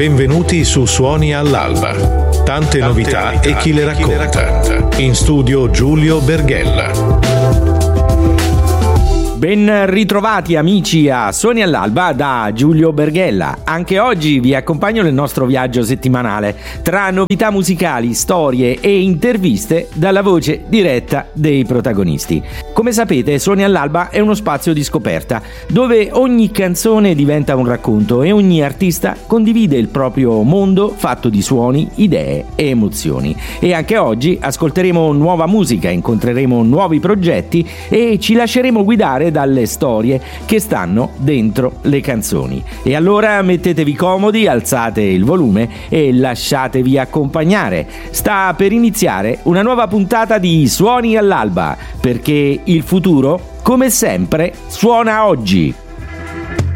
Benvenuti su Suoni all'Alba. Tante novità e chi le racconta. In studio Giulio Berghella. Ben ritrovati amici a Suoni all'Alba da Giulio Berghella. Anche oggi vi accompagno nel nostro viaggio settimanale tra novità musicali, storie e interviste dalla voce diretta dei protagonisti. Come sapete, Suoni all'Alba è uno spazio di scoperta dove ogni canzone diventa un racconto e ogni artista condivide il proprio mondo fatto di suoni, idee e emozioni. E anche oggi ascolteremo nuova musica, incontreremo nuovi progetti e ci lasceremo guidare dalle storie che stanno dentro le canzoni. E allora mettetevi comodi, alzate il volume e lasciatevi accompagnare. Sta per iniziare una nuova puntata di Suoni all'Alba, perché il futuro, come sempre, suona oggi.